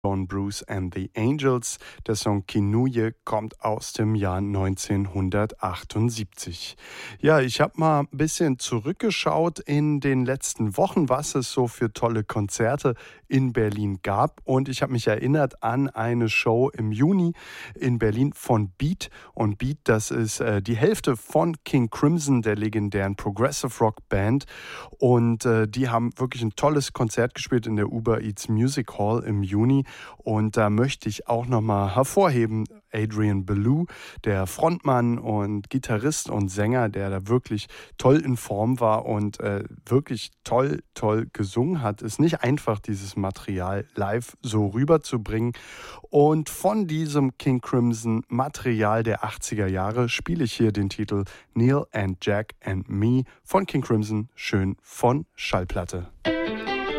von Bruce and the Angels. Der Song Kinuje kommt aus dem Jahr 1978. Ja, ich habe mal ein bisschen zurückgeschaut in den letzten Wochen, was es so für tolle Konzerte in Berlin gab. Und ich habe mich erinnert an eine Show im Juni in Berlin von Beat. Und Beat, das ist die Hälfte von King Crimson, der legendären Progressive Rock Band. Und die haben wirklich ein tolles Konzert gespielt in der Uber Eats Music Hall im Juni. Und da möchte ich auch nochmal hervorheben, Adrian Belew, der Frontmann und Gitarrist und Sänger, der da wirklich toll in Form war und wirklich toll gesungen hat. Ist nicht einfach, dieses Material live so rüberzubringen. Und von diesem King Crimson Material der 80er Jahre spiele ich hier den Titel Neil and Jack and Me von King Crimson, schön von Schallplatte.